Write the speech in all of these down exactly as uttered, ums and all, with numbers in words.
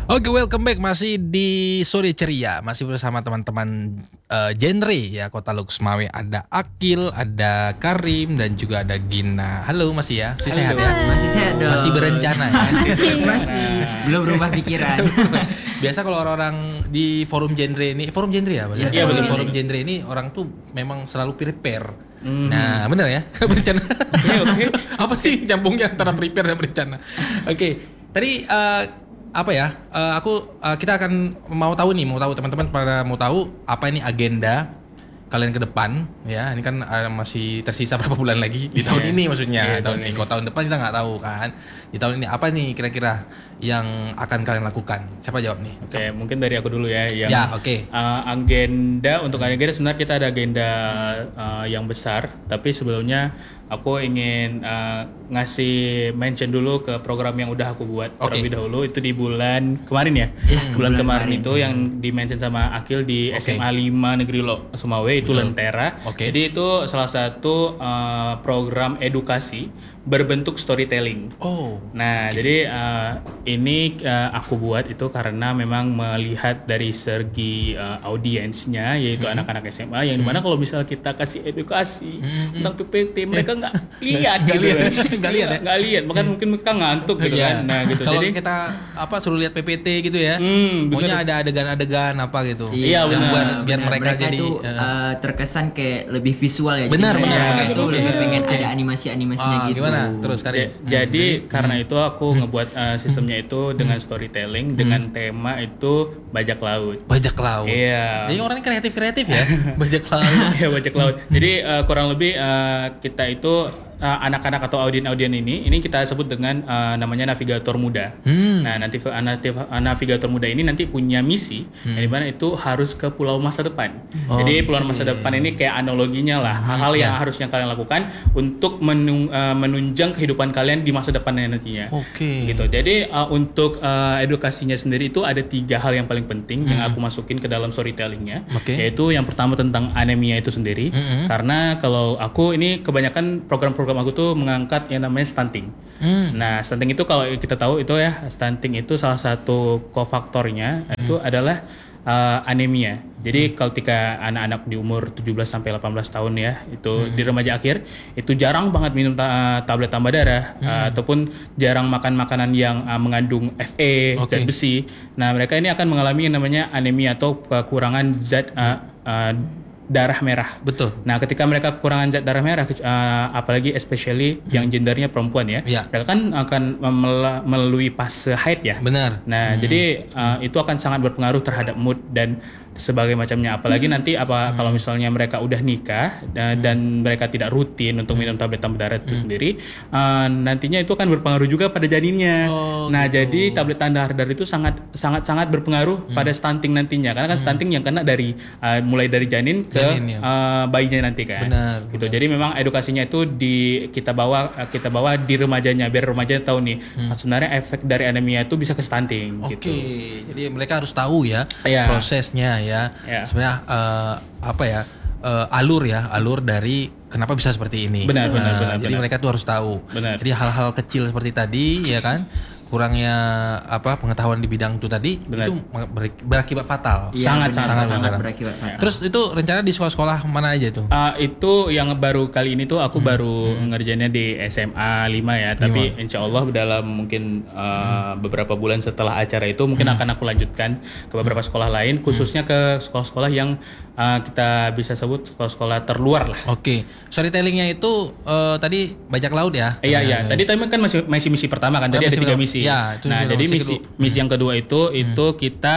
Oke, welcome back, masih di Sore Ceria, masih bersama teman-teman uh, genre ya Kota Luxmawe. Ada Akil, ada Karim, dan juga ada Gina. Halo, masih ya? Masih sehat ya? Masih sehat dong. Masih berencana ya? Masih, masih. Belum berubah pikiran. Biasa kalau orang-orang di forum genre ini, forum genre ya? Iya, ya, betul. forum genre ini orang tuh memang selalu prepare. Mm. Nah, bener ya? Berencana. Oke, oke. Apa sih nyambungnya antara prepare dan berencana? Oke, tadi uh, apa ya? Uh, aku uh, kita akan mau tahu nih, mau tahu teman-teman pada mau tahu apa ini agenda kalian ke depan ya. Ini kan uh, masih tersisa berapa bulan lagi di tahun Yeah. ini maksudnya. Yeah, tahun ini. Kalau tahun depan kita nggak tahu kan. Di tahun ini apa nih kira-kira yang akan kalian lakukan? Siapa jawab nih? Oke, mungkin dari aku dulu ya. Yang, Ya, oke. uh, agenda untuk agenda sebenarnya kita ada agenda uh, yang besar, tapi sebelumnya aku ingin uh, ngasih mention dulu ke program yang udah aku buat Oke. terlebih dahulu. Itu di bulan kemarin ya. Hmm, bulan bulan kemarin kemarin. itu yang di-mention sama Akil di Oke. S M A lima Negeri Lo Sumawe itu Betul. Lentera. Oke. Jadi itu salah satu uh, program edukasi berbentuk storytelling. Oh. Nah, jadi uh, ini uh, aku buat itu karena memang melihat dari segi uh, audiensnya, yaitu Hmm. anak-anak S M A, yang dimana kalau misalnya kita kasih edukasi Hmm. tentang P P T, mereka nggak lihat Nggak gitu lihat. kan. Nggak lihat ya? Nggak lihat, bahkan mungkin mereka ngantuk gitu Iya. kan. Nah, gitu. Kalau Jadi kita apa suruh lihat P P T gitu ya. Hmm, Maunya bener. ada adegan-adegan apa gitu. Iya, yang benar. buat biar Benar, mereka, jadi itu eh, uh, terkesan kayak lebih visual ya. Benar, Jadi benar, mereka benar. itu Jadi lebih seru. pengen Oke. ada animasi-animasinya ah, gitu. gimana? Terus Karim. Ja- jadi karena itu aku ngebuat uh, sistemnya itu dengan storytelling, dengan tema itu bajak laut. Bajak laut. Iya. Jadi orangnya kreatif-kreatif ya. Bajak laut. Ya, bajak laut. Jadi uh, kurang lebih uh, kita itu uh, anak-anak atau audien-audien ini, ini kita sebut dengan uh, namanya navigator muda. Hmm. Nah, nanti uh, nativ- uh, navigator muda ini nanti punya misi, yang dimana itu harus ke pulau masa depan. Oh, Jadi pulau oke. masa depan ini kayak analoginya lah, hal-hal yang ya. harusnya kalian lakukan untuk menung- uh, menunjang kehidupan kalian di masa depannya nantinya. Oke. Gitu. Jadi uh, untuk uh, edukasinya sendiri itu ada tiga hal yang paling penting yang aku masukin ke dalam storytellingnya. Oke. Yaitu yang pertama tentang anemia itu sendiri. Mm-mm. Karena kalau aku ini kebanyakan program-program aku tuh mengangkat yang namanya stunting. Hmm. Nah, stunting itu kalau kita tahu itu ya, stunting itu salah satu kofaktornya itu adalah uh, anemia. Jadi ketika anak-anak di umur tujuh belas sampai delapan belas tahun ya, itu di remaja akhir, itu jarang banget minum ta- tablet tambah darah uh, ataupun jarang makan makanan yang uh, mengandung F E, Oke. zat besi. Nah, mereka ini akan mengalami yang namanya anemia atau kekurangan zat uh, uh, darah merah. Betul. Nah, ketika mereka kekurangan zat darah merah, uh, apalagi especially yang gendernya perempuan ya, Iya. mereka kan akan mel- melalui fase haid ya. Benar. Nah, jadi uh, itu akan sangat berpengaruh terhadap mood dan sebagai macamnya. Apalagi nanti apa kalau misalnya mereka udah nikah uh, dan mereka tidak rutin untuk minum tablet tambah darah itu sendiri, uh, nantinya itu akan berpengaruh juga pada janinnya. Oh, nah, gitu. jadi tablet tambah darah itu sangat sangat sangat berpengaruh pada stunting nantinya. Karena kan stunting yang kena dari uh, mulai dari janin ke Janin, ya. uh, bayinya nanti kan. Benar, Gitu. Jadi memang edukasinya itu di kita bawa uh, kita bawa di remajanya biar remajanya tahu nih sebenarnya efek dari anemia itu bisa ke stunting Oke. gitu. Jadi mereka harus tahu ya Iya. prosesnya ya. Iya. Sebenarnya eh, apa ya? eh, alur ya, alur dari kenapa bisa seperti ini. Benar, Nah, benar, benar, Jadi benar. mereka tuh harus tahu. Benar. Jadi hal-hal kecil seperti tadi ya kan, kurangnya apa pengetahuan di bidang itu tadi Benar. itu ber- berakibat fatal. Iya, Sangat, benar, sangat, sangat sangat. berakibat fatal. Terus itu rencana di sekolah-sekolah mana aja tuh? Uh, itu yang baru kali ini tuh aku baru ngerjainnya di S M A lima ya, tapi insya Allah dalam mungkin uh, beberapa bulan setelah acara itu mungkin akan aku lanjutkan ke beberapa sekolah lain, khususnya ke sekolah-sekolah yang uh, kita bisa sebut sekolah-sekolah terluar lah. Oke, storytellingnya itu eh, tadi bajak laut ya? Iya iya. Tadi tadi kan masih masih misi pertama kan. Oh, Tadi misi ada tiga pertama. misi. Ya, itu nah, misi jadi pertama. misi Misi misi yang kedua itu itu kita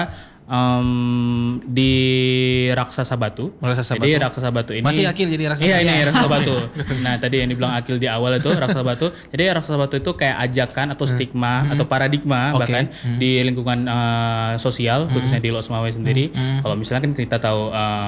em, di Raksasa Batu. Raksasa Jadi Batu. Raksasa Batu ini Masih Akil jadi raksasa? Iya, ini Ya. Raksasa Batu. Nah, tadi yang dibilang Akil di awal itu Raksasa Batu. Jadi Raksasa Batu itu kayak ajakan atau stigma atau paradigma Oke. bahkan di lingkungan eh, sosial khususnya di Lo Sumawe sendiri. Kalau misalnya kan kita tahu eh,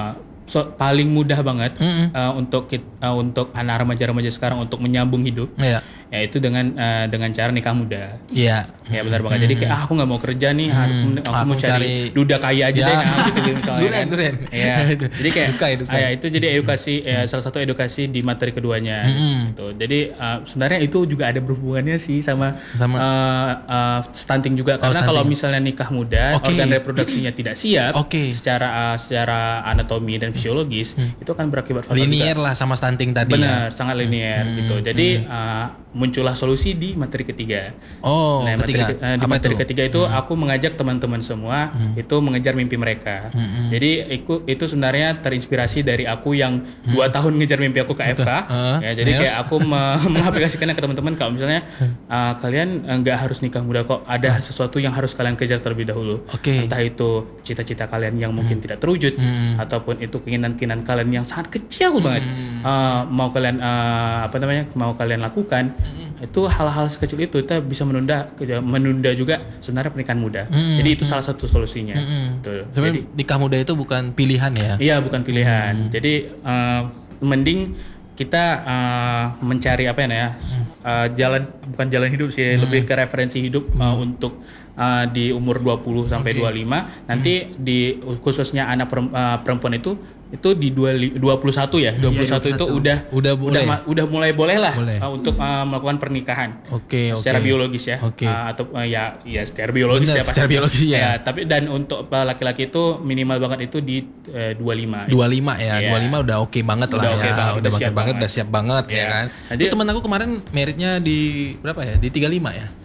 so- paling mudah banget Mm-mm. uh, untuk kit- uh, untuk anak remaja-remaja sekarang untuk menyambung hidup, Iya. yaitu dengan uh, dengan cara nikah muda. Iya. Ya benar banget. Jadi kayak ah, aku nggak mau kerja nih, aku, aku Aku mau cari, cari- duda kaya aja Ya. deh, nah, gitu, gitu misalnya. Duren, kan. duren. Iya. Jadi kayak Dukai, dukai. ah, ya, itu jadi edukasi, ya, salah satu edukasi di materi keduanya. Mm-mm. Gitu. Jadi uh, sebenarnya itu juga ada berhubungannya sih sama, Sama- uh, uh, stunting juga. Karena stunting. kalau misalnya nikah muda, Oke. organ reproduksinya tidak siap, Oke. secara uh, secara anatomi dan fisiologis, itu akan berakibat fatal juga. Linier lah sama stunting tadi. Benar, Ya? sangat linier gitu. Jadi uh, muncullah solusi di materi ketiga. Oh, Nah, materi, ketiga. ke- eh, di Apa materi itu? ketiga itu aku mengajak teman-teman semua itu mengejar mimpi mereka. Jadi itu, itu sebenarnya terinspirasi dari aku yang dua tahun ngejar mimpi aku ke F K. Heeh. Ya, jadi Terus? kayak aku me- mengaplikasikannya ke teman-teman kalau misalnya uh, kalian eh, nggak harus nikah muda kok. Ada sesuatu yang harus kalian kejar terlebih dahulu. Oke. Entah itu cita-cita kalian yang mungkin tidak terwujud ataupun itu keinginan-keinginan kalian yang sangat kecil banget. Uh, mau kalian uh, apa namanya? mau kalian lakukan itu hal-hal sekecil itu kita bisa menunda menunda juga sebenarnya pernikahan muda. Mm, Jadi itu salah satu solusinya. Mm-mm. Tuh. Sebenarnya nikah muda itu bukan pilihan ya. Iya bukan pilihan. Jadi uh, mending kita uh, mencari apa ya, ya uh, jalan bukan jalan hidup sih, lebih ke referensi hidup uh, untuk uh, di umur dua puluh sampai Oke. dua puluh lima. Nanti di khususnya anak perem- uh, perempuan itu itu di dua puluh satu ya. dua puluh satu Iya, itu udah Udah boleh. ma- udah mulai boleh lah Boleh. uh, untuk uh, melakukan pernikahan. Oke, oke. Secara biologis ya. Oke. Uh, atau uh, ya ya secara biologis Benar, ya pasti. secara biologis ya. tapi dan untuk uh, laki-laki itu minimal banget itu di uh, dua puluh lima. dua puluh lima ya, Iya. dua puluh lima udah oke banget Udah lah oke ya. banget, udah udah banget siap banget, banget. udah siap banget ya Iya. kan. Jadi- Itu teman aku kemarin meritnya di berapa ya? Di tiga puluh lima ya.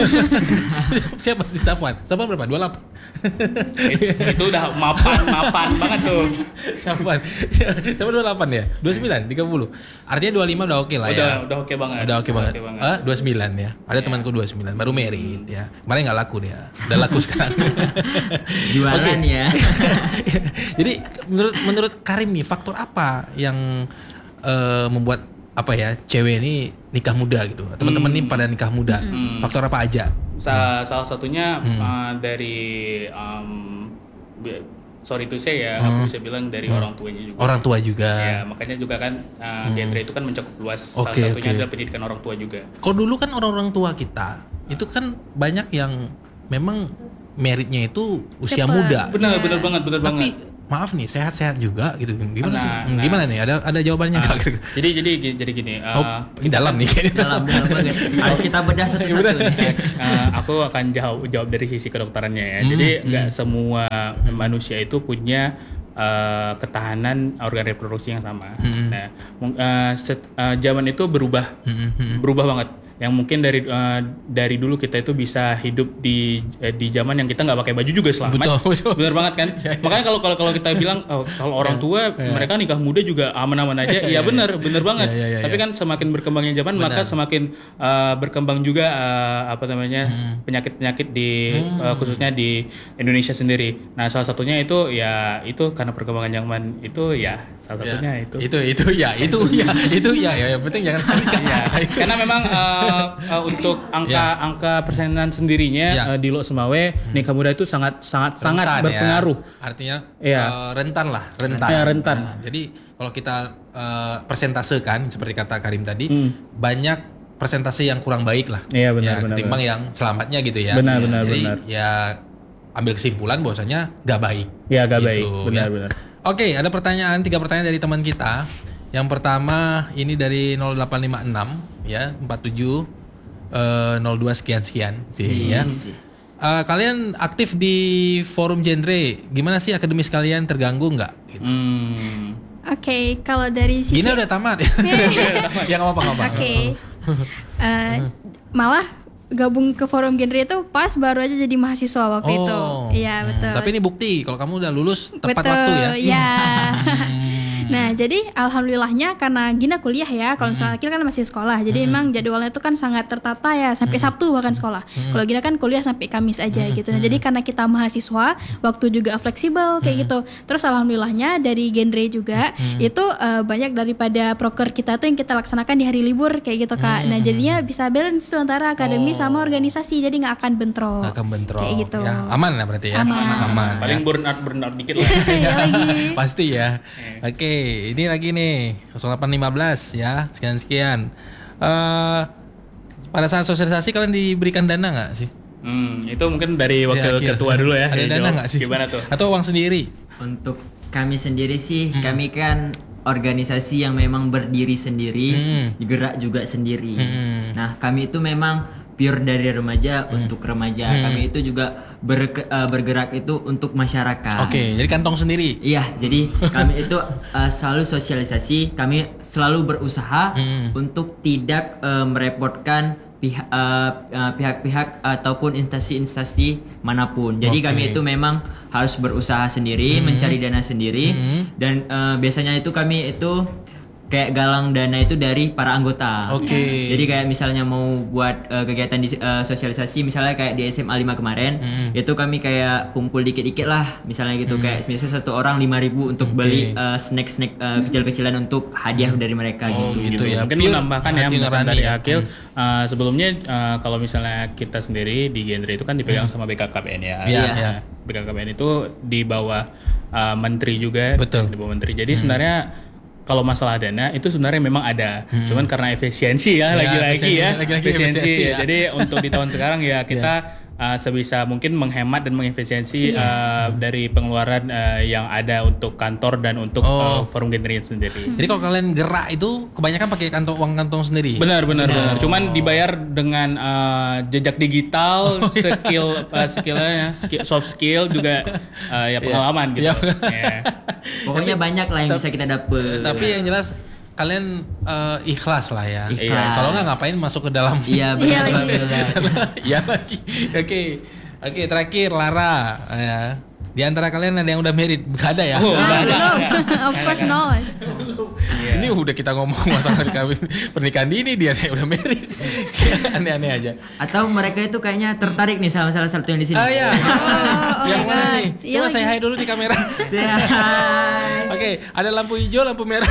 Siapa di Safwan? Safwan berapa? dua puluh delapan. It- itu udah mapan mapan banget tuh. Safwan. Safwan dua puluh delapan ya? dua puluh sembilan, tiga puluh. Artinya dua puluh lima udah oke lah Udah ya. udah oke banget. Udah oke banget. banget. Ah, dua puluh sembilan ya. Ada temanku dua puluh sembilan baru merit ya. Kemarin nggak laku dia. Udah laku sekarang. Jualan Oke. ya. Jadi menurut menurut Karim nih faktor apa yang eh, membuat apa ya cewek ini nikah muda gitu? Teman-teman nih pada nikah muda. Faktor apa aja? Sa- salah satunya Hmm. uh, dari um, bi- sorry to say ya, Hmm. aku bisa bilang dari orang tuanya juga. Orang tua juga. Ya, makanya juga kan uh, genre itu kan mencakup luas. Oke, Salah satunya oke. adalah pendidikan orang tua juga. Kalau dulu kan orang-orang tua kita itu kan banyak yang memang meritnya itu usia Cepet. muda. Benar, benar banget, benar Tapi banget. maaf nih, sehat-sehat juga gitu. Gimana Nah, sih? Hmm, nah. Gimana nih? Ada ada jawabannya Ah, nggak? jadi jadi gi- jadi gini. uh, Oh, ini dalam nih kayaknya. Dalam dalam banget. Harus kita bedah satu-satu nih. uh, aku akan jawab jawab dari sisi kedokterannya ya. Hmm, Jadi nggak semua manusia itu punya uh, ketahanan organ reproduksi yang sama. Hmm. Nah, mung- uh, set- uh, zaman itu berubah, Hmm, hmm. berubah banget. Yang mungkin dari uh, dari dulu kita itu bisa hidup di eh, di zaman yang kita nggak pakai baju juga selamat. Betul, betul. Benar banget kan? Makanya kalau kalau kalau kita bilang oh, kalau orang tua mereka nikah muda juga aman-aman aja. Iya benar, benar banget. Ya, ya, ya, Tapi ya. kan semakin berkembangnya zaman Benar. maka semakin uh, berkembang juga uh, apa namanya penyakit-penyakit di uh, khususnya di Indonesia sendiri. Nah salah satunya itu ya itu karena perkembangan zaman itu ya salah satunya Ya, itu. itu itu ya itu ya itu ya ya yang penting jangan panik. Iya, Itu. karena memang uh, uh, untuk angka Ya. angka persenan sendirinya Ya. uh, di Lok Semawe nikah muda itu sangat sangat sangat Rentan ya. berpengaruh. Artinya Iya. eh, rentan lah, rentan. Ya, rentan. Nah, jadi kalau kita eh, persentasekan seperti kata Karim tadi, Hmm. banyak persentase yang kurang baik lah. Iya, benar, ya, benar, ketimbang yang selamatnya gitu ya. Benar, benar, Jadi benar. ya ambil kesimpulan bahwasanya gak baik. Ya gak Gitu, baik, benar ya. benar. Oke, ada pertanyaan, tiga pertanyaan dari teman kita. Yang pertama ini dari nol delapan lima enam ya, empat tujuh eh, nol dua sekian sekian sih ya. Isi. Eh, kalian aktif di forum genre, gimana sih akademis kalian terganggu nggak? Gitu. Hmm. Oke, kalau dari sisi Gini udah tamat. Ya nggak apa-apa nggak apa-apa. Oke. Eh, malah gabung ke forum genre itu pas baru aja jadi mahasiswa waktu Oh, itu. Iya, hmm, betul. Tapi ini bukti kalau kamu udah lulus tepat betul, waktu ya. ya. Nah, jadi alhamdulillahnya karena Gina kuliah ya, kalau misalnya Akil kan masih sekolah. Jadi memang jadwalnya itu kan sangat tertata ya, sampai Sabtu bahkan sekolah. Kalau Gina kan kuliah sampai Kamis aja gitu. Nah, jadi karena kita mahasiswa, waktu juga fleksibel kayak gitu. Terus alhamdulillahnya dari genre juga itu uh, banyak daripada proker kita tuh yang kita laksanakan di hari libur kayak gitu Kak. Nah, jadinya bisa balance tuh antara akademi Oh. sama organisasi. Jadi nggak akan bentrok. Nggak akan bentrok. Kayak gitu. Ya, aman lah berarti ya. Aman. Aman. Paling ya. burn out burn out dikit lah. Ya lagi. Pasti ya. Oke, ini lagi nih nol delapan lima belas ya, sekian sekian. Eh pada saat sosialisasi kalian diberikan dana nggak sih? Hmm, itu mungkin dari wakil Ya, Akil. ketua dulu ya. Ada yang dana jawab. nggak sih? Gimana tuh? Atau uang sendiri? Untuk kami sendiri sih, kami kan organisasi yang memang berdiri sendiri, Hmm. gerak juga sendiri. Hmm. Nah, kami itu memang pure dari remaja untuk remaja. Kami itu juga berke- eh, bergerak itu untuk masyarakat. Oke, jadi kantong sendiri. Iya, jadi kami itu eh, selalu sosialisasi, kami selalu berusaha Hmm. untuk tidak eh, merepotkan pihak eh, eh, pihak-pihak ataupun instansi-instansi manapun. Jadi Oke. kami itu memang harus berusaha sendiri, mencari dana sendiri, Hmm. dan eh, biasanya itu kami itu kayak galang dana itu dari para anggota. Oke. Jadi kayak misalnya mau buat uh, kegiatan di uh, sosialisasi, misalnya kayak di S M A lima kemarin, Mm. itu kami kayak kumpul dikit-dikit lah, misalnya gitu kayak misalnya satu orang lima ribu untuk beli uh, snack-snack uh, kecil-kecilan untuk hadiah dari mereka Oh, gitu. gitu ya. Mungkin Pure menambahkan ya hati menambahkan nurani dari ya. Akil. uh, sebelumnya uh, kalau misalnya kita sendiri di genre itu kan dipegang sama B K K B N ya. Iya, Nah, iya. B K K B N itu di bawah uh, menteri juga. Betul. Di bawah menteri. Jadi sebenarnya kalau masalah dana itu sebenarnya memang ada, cuman karena efisiensi ya, Ya, lagi-lagi efisiensi, ya, lagi-lagi efisiensi. efisiensi ya. Jadi untuk di tahun sekarang ya kita uh, sebisa mungkin menghemat dan mengefisiensi uh, dari pengeluaran uh, yang ada untuk kantor dan untuk Oh. uh, forum genre sendiri. Jadi kalau kalian gerak itu kebanyakan pakai kantong uang kantong sendiri. Benar benar benar. Cuman dibayar dengan uh, jejak digital, Oh, iya. skill uh, skillnya, skill, soft skill juga uh, ya pengalaman gitu. Iya. Ya. Pokoknya banyak lah yang bisa kita dapet. Tapi yang jelas kalian eh, ikhlas lah ya. Ikhlas. Kalau nggak ngapain masuk ke dalam. Iya Iya benar lagi. benar. Iya lagi. Oke. Oke, terakhir Lara ya. Di antara kalian ada yang udah married? Gak ada ya? Oh, Ah, nggak ada. belum. Of course not. Iya. Ini udah kita ngomong masalah kawin pernikahan dini dia saya udah married. Aneh-aneh aja. Atau mereka itu kayaknya tertarik nih sama salah satu yang di sini. Ah ya. oh yang my mana God. nih? Iya Coba lagi. saya hai dulu di kamera. Hai. Oke, ada lampu hijau, lampu merah.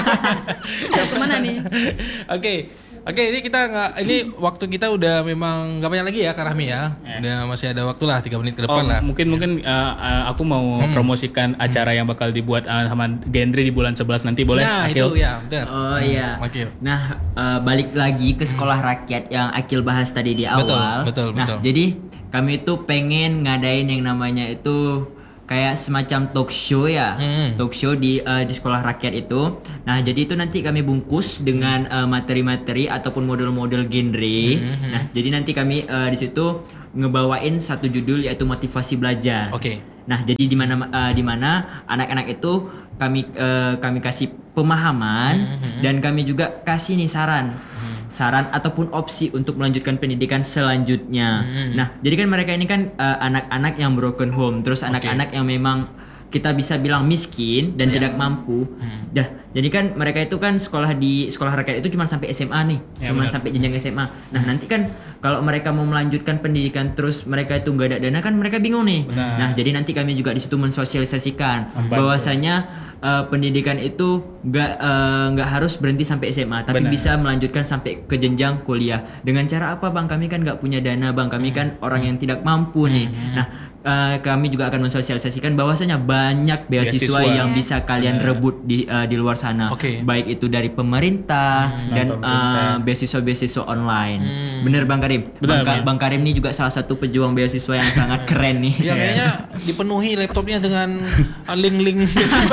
Yang mana nih? Oke. Oke, ini kita nggak, ini waktu kita udah memang nggak banyak lagi ya, Kak Rahmi ya. Udah masih ada waktu lah, tiga menit ke Oh, depan lah. mungkin mungkin uh, uh, aku mau Hmm. promosikan acara yang bakal dibuat uh, sama genre di bulan sebelas nanti, boleh? Nah, Akil? itu ya, benar. Oh iya. Akil. Nah, eh, balik lagi ke sekolah rakyat yang Akil bahas tadi di Betul, awal. betul, nah, betul. jadi kami itu pengen ngadain yang namanya itu kayak semacam talk show ya. Hmm. Talk show di eh, di sekolah rakyat itu. Nah, jadi itu nanti kami bungkus dengan eh, materi-materi ataupun model-model genre. Hmm, Nah, jadi nanti kami eh, di situ ngebawain satu judul yaitu motivasi belajar. Oke. Nah, jadi di mana eh, di mana anak-anak itu kami eh, kami kasih pemahaman dan kami juga kasih nih saran. Saran ataupun opsi untuk melanjutkan pendidikan selanjutnya. Nah, jadi kan mereka ini kan eh, anak-anak yang broken home, terus anak-anak yang memang kita bisa bilang miskin dan tidak mampu. Dah, jadi kan mereka itu kan sekolah di sekolah rakyat itu cuma sampai S M A nih, Ya, cuma benar. sampai jenjang S M A. Nah, nanti kan kalau mereka mau melanjutkan pendidikan terus mereka itu nggak ada dana kan mereka bingung nih. Benar. Nah, jadi nanti kami juga di situ mensosialisasikan Membantu. bahwasanya eh, pendidikan itu nggak eh, nggak harus berhenti sampai S M A, tapi Benar. bisa melanjutkan sampai ke jenjang kuliah. Dengan cara apa, Bang? Kami kan nggak punya dana, Bang. Kami kan orang yang tidak mampu nih. Nah, eh, kami juga akan mensosialisasikan bahwasanya banyak beasiswa, Beasiswa. yang bisa kalian rebut di eh, di luar sana. Oke. Baik itu dari pemerintah dan pemerintah. eh, beasiswa-beasiswa online. Bener Bang Karim? Benar, Bang, Ka- benar. Bang Karim ini juga salah satu pejuang beasiswa yang sangat keren nih. Ya kayaknya dipenuhi laptopnya dengan uh, link-link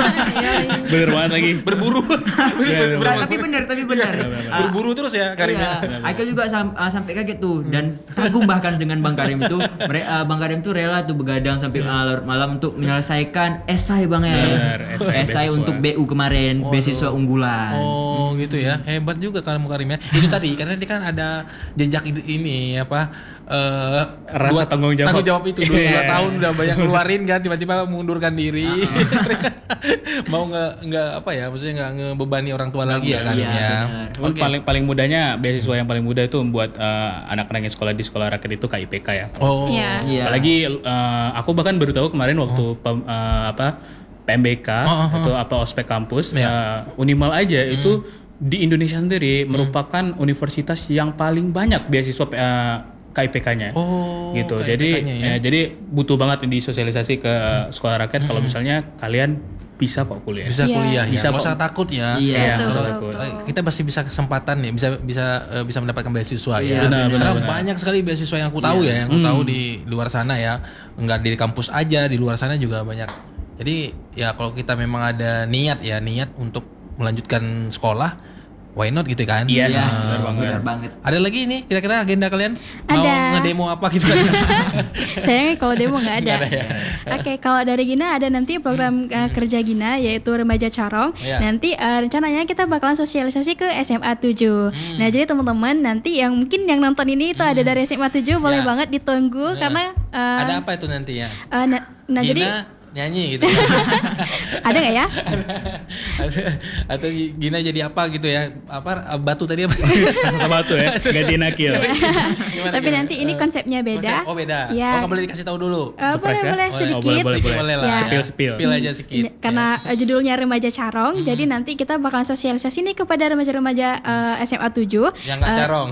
Bener banget lagi. berburu. Iya, Nah, tapi benar, tapi benar. Ah, Berburu terus ya Karimnya. Iya, Akil juga sam- ah, sampai kaget tuh dan kagum bahkan dengan Bang Karim itu. mere- ah, Bang Karim tuh rela tuh begadang sampai ah, larut malam untuk menyelesaikan esai Bang ya. Benar, esai Esai beasiswa. untuk B U kemarin, Waduh. beasiswa unggulan. Oh, Oh gitu ya, hebat juga kamu Karim ya. Itu tadi karena dia kan ada jejak ini apa eh Rasa tanggung jawab. tanggung jawab itu dua, dua Iya. tahun udah banyak keluarin kan, tiba-tiba mengundurkan diri. Mau nggak nggak apa ya, maksudnya nggak ngebebani orang tua lagi ya Karim Iya, ya. benar. Cuman paling paling mudahnya beasiswa yang paling mudah itu buat eh, anak-anak yang sekolah di sekolah rakyat itu K I P K ya. Oh. Iya. Iya. Apalagi eh, aku bahkan baru tahu kemarin waktu pem- eh, apa P M B K Oh, oh, oh. atau apa ospek kampus Iya. eh, Unimal aja itu di Indonesia sendiri merupakan universitas yang paling banyak beasiswa eh, K I P K-nya. Oh, Gitu. K I P K-nya Jadi ya. eh, jadi butuh banget disosialisasi ke sekolah rakyat kalau misalnya kalian bisa kok kuliah. Bisa Iya. kuliah ya, Bisa nggak kok. usah takut ya. Iya. Iya, Betul, betul, betul, betul. Eh, kita masih bisa kesempatan ya, bisa bisa eh, bisa mendapatkan beasiswa ya. Benar, benar, Karena benar. banyak sekali beasiswa yang aku tahu ya, yang aku tahu di luar sana ya. Enggak di kampus aja, di luar sana juga banyak. Jadi ya kalau kita memang ada niat ya, niat untuk melanjutkan sekolah, why not gitu kan? Yes, Yes, benar banget. benar banget. Ada lagi nih kira-kira agenda kalian? Mau Ada. ngedemo apa gitu kan? Sayangnya kalau demo nggak ada. Nggak ada ya. Oke, kalau dari Gina ada nanti program uh, kerja Gina yaitu Remaja Carong. Iya. Nanti uh, rencananya kita bakalan sosialisasi ke S M A tujuh. Hmm. Nah, jadi teman-teman nanti yang mungkin yang nonton ini itu ada dari S M A tujuh boleh Ya. banget ditunggu Ya. karena uh, Ada apa itu nantinya? uh, nah, nah Gina jadi nyanyi gitu. ada nggak ya? Atau Gina jadi apa gitu ya? Apa batu tadi apa? Sama batu ya, gantiin akil. Gimana, Tapi gimana? nanti ini Eh, konsepnya beda. konsep- Oh beda. Iya. Oh nggak boleh dikasih tahu dulu. Uh, boleh Surprise ya? boleh Oh, sedikit. boleh, boleh, boleh. Boleh lah. Ya. Spill, spill. Spill aja sedikit. Ini- Karena uh, judulnya Remaja Carong, jadi nanti kita bakalan sosialisasi nih kepada remaja-remaja uh, S M A tujuh. Yang nggak Uh, carong.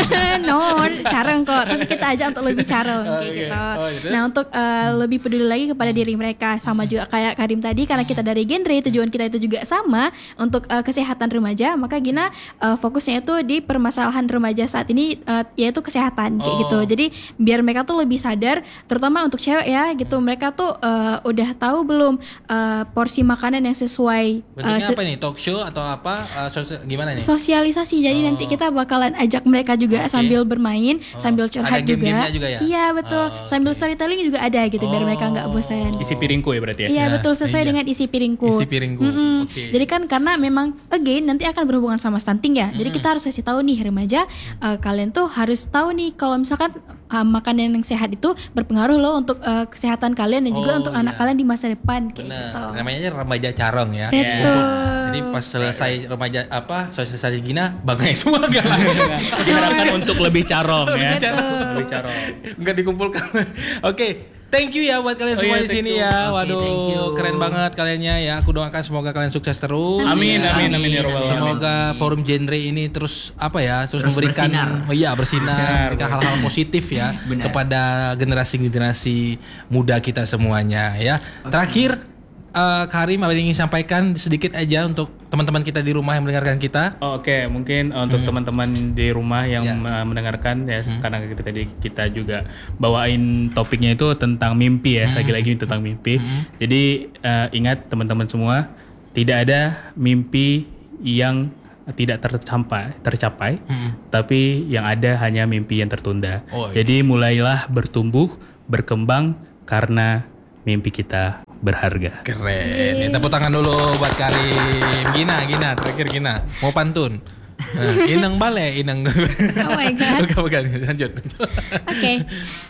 no, carong kok. Tapi kita aja untuk lebih carong Oh, kayak oke. gitu. Oh, gitu. Nah, untuk uh, lebih peduli lagi kepada diri mereka sama juga kayak Karim tadi karena kita dari genre tujuan kita itu juga sama untuk uh, kesehatan remaja, maka Gina uh, fokusnya itu di permasalahan remaja saat ini uh, yaitu kesehatan kayak Oh. gitu. Jadi biar mereka tuh lebih sadar terutama untuk cewek ya gitu. Mereka tuh uh, udah tahu belum uh, porsi makanan yang sesuai uh, Bentuknya se- apa nih? Talk show atau apa? Eh, sosial- gimana nih? sosialisasi. Jadi nanti kita bakalan ajak mereka juga Oke. sambil bermain, Oh, sambil ada curhat juga. game-gamenya juga ya? Iya betul. Oh, Sambil oke. storytelling juga ada gitu biar mereka nggak Oh. bosan. Isi piringku ya berarti ya. Iya Nah, betul sesuai iya. dengan isi piringku. Isi piringku. Mm-mm. Oke. Jadi kan karena memang again nanti akan berhubungan sama stunting ya. Jadi kita harus kasih tahu nih remaja, eh, kalian tuh harus tahu nih kalau misalkan eh, makanan yang sehat itu berpengaruh loh untuk eh, kesehatan kalian dan juga Oh, untuk anak iya. kalian di masa depan kayak Benar. gitu. Namanya aja remaja carong ya. Betul. Jadi pas selesai remaja apa sosialisasi Gina, bangkai semua enggak lah. Diharapkan untuk lebih carong ya. Betul. Lebih carong. Enggak dikumpulkan. Oke. Thank you ya buat kalian Oh semua iya, di thank sini you. ya. Oke, Waduh, thank you. keren banget kaliannya ya. Aku doakan semoga kalian sukses terus. Amin, Ya. amin, amin ya robbal alamin. Semoga forum genre ini terus apa ya, terus, Terus memberikan bersinar. oh iya bersinar, Bersinar. memberikan hal-hal positif ya Benar. kepada generasi-generasi muda kita semuanya ya. Terakhir eh, Karim ada yang ingin sampaikan sedikit aja untuk teman-teman kita di rumah yang mendengarkan kita. Oh, Oke, mungkin uh, untuk teman-teman di rumah yang Ya. uh, mendengarkan ya, karena kita tadi kita juga bawain topiknya itu tentang mimpi ya, lagi-lagi tentang mimpi. Jadi uh, ingat teman-teman semua, tidak ada mimpi yang tidak tercapai, tercapai, tapi yang ada hanya mimpi yang tertunda. Oh, iya. Jadi mulailah bertumbuh, berkembang karena mimpi kita berharga. Keren. Ya, tepuk tangan dulu buat Karim. Gina, Gina, terakhir Gina. Mau pantun. Nah, inang bale, inang. Oh my God. Bukan, bukan. Lanjut. Oke,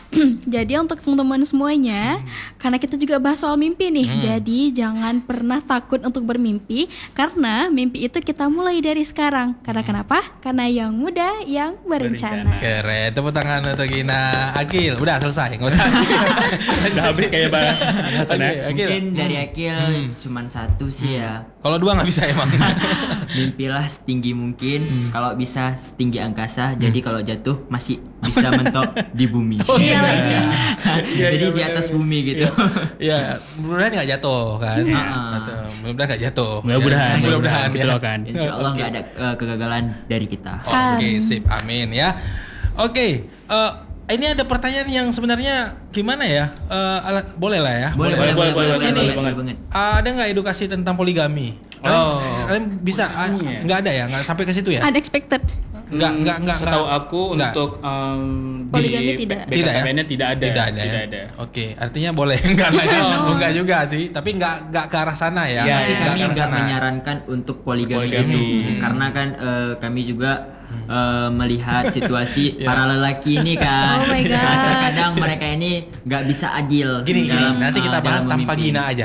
jadi untuk teman-teman semuanya, karena kita juga bahas soal mimpi nih, jadi jangan pernah takut untuk bermimpi, karena mimpi itu kita mulai dari sekarang. Karena kenapa? Karena yang muda yang berencana. Keren. Tepuk tangan untuk Gina. Akil, udah selesai. Nggak usah. Udah habis kayak bang. Oke, Akil. Mungkin dari Akil cuman satu sih ya. Kalau dua nggak bisa emang. Mimpilah setinggi mungkin, kalau bisa setinggi angkasa. Jadi kalau jatuh masih bisa mentok di bumi. Iya lagi. Iya, Jadi iya, di benar, atas benar. bumi gitu. Iya, mudah-mudahan nggak jatuh kan. Iya. Atau mudah-mudahan nggak jatuh. Mudah-mudahan, Ya, mudah-mudahan. kita ya. doakan. Insya Allah nggak ada eh, kegagalan dari kita. Oke, sip. Amin ya. Oke, eh, ini ada pertanyaan yang sebenarnya gimana ya? Eh, ala- boleh lah ya. Boleh, boleh, boleh, boleh, Ini, boleh banget. banget. ada nggak edukasi tentang poligami? Kalian, Oh. kalian bisa? ah, Iya. Nggak ada ya? Nggak sampai ke situ ya? Unexpected. Enggak, enggak, enggak. Setahu enggak. aku Enggak. untuk um, Poligami di tidak. B K K B N-nya tidak ada. Tidak ada. Tidak ya? ada. Oke, artinya boleh enggak lah ya. Oh. Enggak juga sih, tapi enggak enggak ke arah sana ya. Ya, Tapi ya. kami ke arah nggak sana. menyarankan untuk poligami, Poligami. itu karena kan eh, kami juga eh, melihat situasi Ya. para lelaki ini kan. Oh my God. Nah, terkadang mereka ini nggak bisa adil. Gini, gini, dalam, nanti eh, kita bahas dalam tanpa memimpin. Gina aja.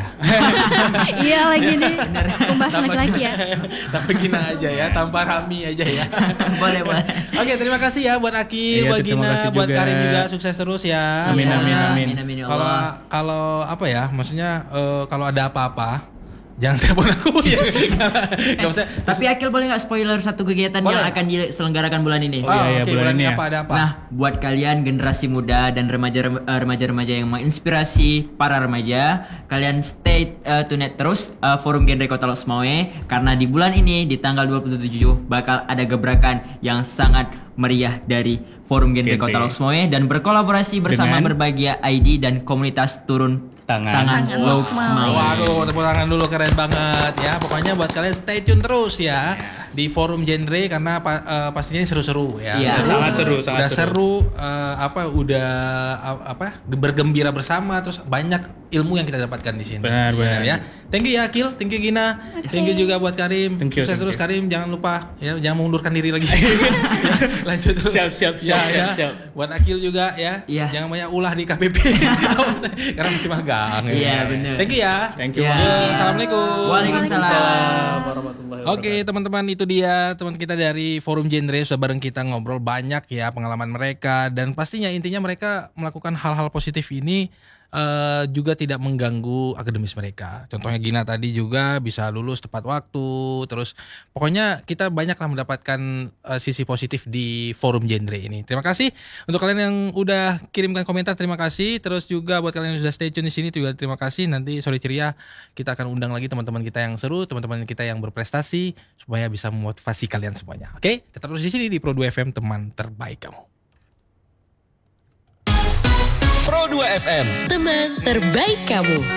Iya lagi nih pembahasan laki-laki ya. Tanpa Gina aja ya, tanpa Rami aja ya. Boleh boleh. Oke, terima kasih ya buat Akil, Iya, buat terima Gina, kasih buat juga. Karim juga sukses terus ya. Amin, Iya, amin, amin. amin, amin ya Kalau Allah. kalau apa ya, maksudnya eh, kalau ada apa-apa jangan telepon aku ya. Enggak usah. Tapi Akil boleh nggak spoiler satu kegiatan Boleh. yang akan diselenggarakan bulan ini? Oh, iya, iya, oke, bulan bulan ini ini ya. apa ada apa? Nah, buat kalian generasi muda dan remaja eh, remaja-remaja yang menginspirasi para remaja, kalian stay uh, tune terus uh, Forum Genre Kota Lok Sumawe karena di bulan ini di tanggal dua puluh tujuh bakal ada gebrakan yang sangat meriah dari Forum Genre Genre. Kota Lok Sumawe dan berkolaborasi bersama Dengan berbagai I D dan komunitas turun Tangan. tangan, Tangan Lok Lok Sumawe. Sumawe. Waduh, tepuk tangan dulu, keren banget ya. Pokoknya buat kalian stay tune terus ya di Forum Genre karena pa- eh, pastinya ini seru-seru ya. Iya. Sangat seru, sangat udah seru, seru. eh, apa udah a- apa bergembira bersama, terus banyak ilmu yang kita dapatkan di sini. Benar, benar. ya. Thank you ya Akil, thank you Gina, thank you juga buat Karim. Thank you, Sukses thank terus you. Karim, jangan lupa ya jangan mengundurkan diri lagi. Lanjut terus. Siap, siap, Ya, siap, ya. siap, siap. Buat Akil juga ya. Iya. Jangan banyak ulah di K P P. Karena masih magang. ya. Iya, benar. Thank you ya. Thank you. Ya. Ya, Assalamualaikum. Waalaikumsalam. warahmatullahi Oke teman-teman, itu dia teman kita dari Forum Genre sudah bareng kita ngobrol banyak ya pengalaman mereka, dan pastinya intinya mereka melakukan hal-hal positif ini eh, juga tidak mengganggu akademis mereka. Contohnya Gina tadi juga bisa lulus tepat waktu, terus pokoknya kita banyaklah mendapatkan eh, sisi positif di Forum Genre ini. Terima kasih untuk kalian yang udah kirimkan komentar, terima kasih. Terus juga buat kalian yang sudah stay tune di sini juga terima kasih. Nanti sore ceria kita akan undang lagi teman-teman kita yang seru, teman-teman kita yang berprestasi supaya bisa memotivasi kalian semuanya. Oke, tetap terus di sini di Pro dua F M, teman terbaik kamu. Pro dua F M. Teman terbaik kamu.